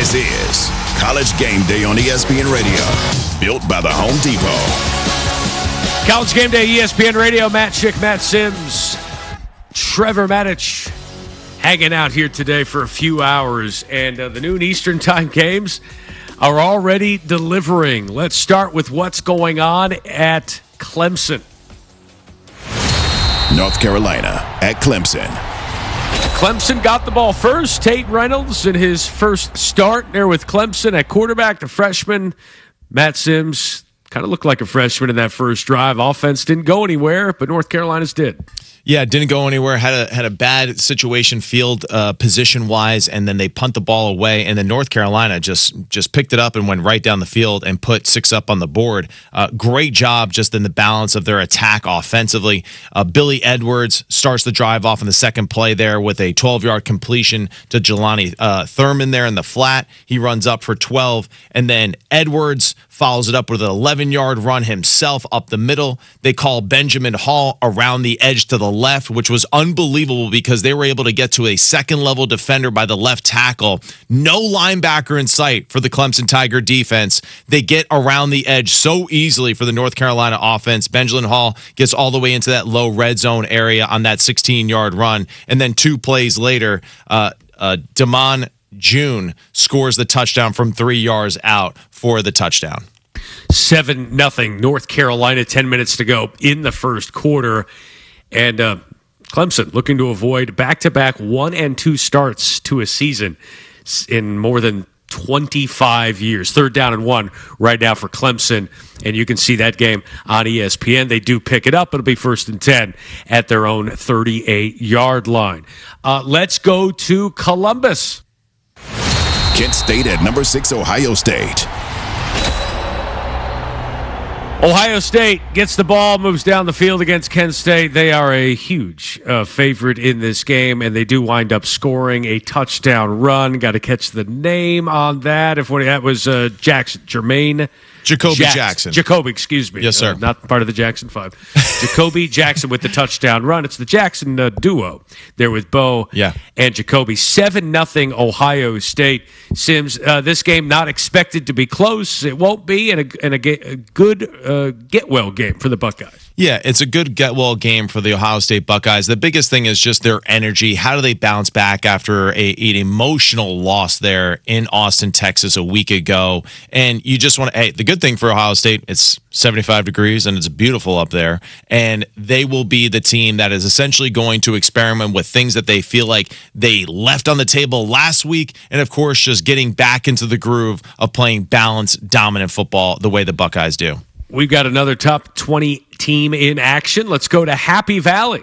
This is College Game Day on ESPN Radio, built by the Home Depot. College Game Day, ESPN Radio. Matt Schick, Matt Sims, Trevor Matich hanging out here today for a few hours. And the noon Eastern time games are already delivering. Let's start with what's going on at Clemson. North Carolina at Clemson. Clemson got the ball first. Tate Reynolds in his first start there with Clemson at quarterback, the freshman. Matt Sims kind of looked like a freshman in that first drive. Offense didn't go anywhere, but North Carolina's did. Yeah, didn't go anywhere. Had a bad situation field position wise, and then they punt the ball away. And then North Carolina just picked it up and went right down the field and put 6 up on the board. Great job just in the balance of their attack offensively. Billy Edwards starts the drive off in the second play there with a 12-yard completion to Jelani Thurman there in the flat. He runs up for 12, and then Edwards follows it up with an 11-yard run himself up the middle. They call Benjamin Hall around the edge to the left, which was unbelievable because they were able to get to a second-level defender by the left tackle. No linebacker in sight for the Clemson Tiger defense. They get around the edge so easily for the North Carolina offense. Benjamin Hall gets all the way into that low red zone area on that 16-yard run. And then 2 plays later, Damon June scores the touchdown from 3 yards out for the touchdown. 7-0 North Carolina, 10 minutes to go in the first quarter. And Clemson looking to avoid back-to-back 1 and 2 starts to a season in more than 25 years. 3rd down and 1 right now for Clemson. And you can see that game on ESPN. They do pick it up. It'll be 1st and 10 at their own 38-yard line. Let's go to Columbus. Kent State at number 6, Ohio State. Ohio State gets the ball, moves down the field against Kent State. They are a huge favorite in this game, and they do wind up scoring a touchdown run. Got to catch the name on that. That was Jackson, Jermaine. Jackson. Jacoby, excuse me. Yes, sir. Not part of the Jackson 5. Jacoby Jackson with the touchdown run. It's the Jackson duo there with Bo and Jacoby. 7-0 Ohio State. Sims, this game not expected to be close. It won't be, and a good get-well game for the Buckeyes. Yeah, it's a good get-well game for the Ohio State Buckeyes. The biggest thing is just their energy. How do they bounce back after an emotional loss there in Austin, Texas a week ago? And you just want to, the good thing for Ohio State, it's 75 degrees and it's beautiful up there. And they will be the team that is essentially going to experiment with things that they feel like they left on the table last week. And, of course, just getting back into the groove of playing balanced, dominant football the way the Buckeyes do. We've got another top 20 team in action. Let's go to Happy Valley.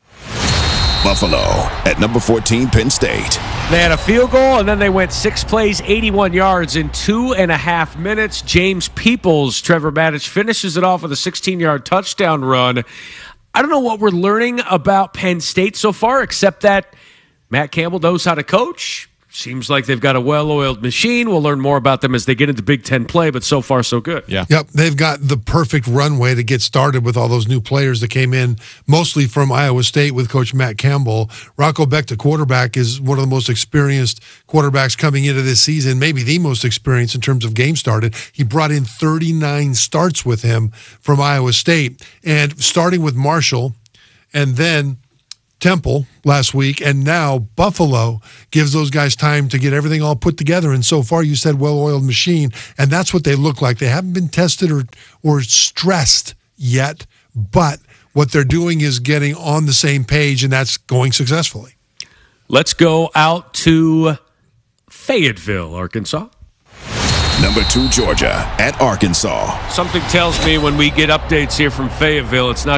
Buffalo at number 14, Penn State. They had a field goal, and then they went 6 plays, 81 yards in 2.5 minutes. James Peoples, Trevor Matich, finishes it off with a 16-yard touchdown run. I don't know what we're learning about Penn State so far, except that Matt Campbell knows how to coach. Seems like they've got a well-oiled machine. We'll learn more about them as they get into Big Ten play, but so far, so good. Yeah. Yep, they've got the perfect runway to get started with all those new players that came in, mostly from Iowa State with Coach Matt Campbell. Rocco Beck, the quarterback, is one of the most experienced quarterbacks coming into this season, maybe the most experienced in terms of game started. He brought in 39 starts with him from Iowa State, and starting with Marshall, and then Temple last week, and now Buffalo gives those guys time to get everything all put together. And so far, you said well-oiled machine, and that's what they look like. They haven't been tested or stressed yet, but what they're doing is getting on the same page, and that's going successfully. Let's go out to Fayetteville, Arkansas. Number 2, Georgia at Arkansas. Something tells me when we get updates here from Fayetteville, it's not